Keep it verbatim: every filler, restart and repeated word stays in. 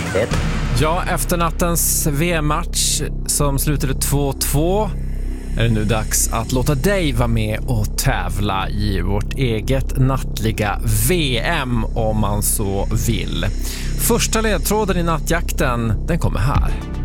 ett. Ja, efter nattens V M-match som slutade två två är det nu dags att låta dig vara med och tävla i vårt eget nattliga V M om man så vill. Första ledtråden i nattjakten, den kommer här.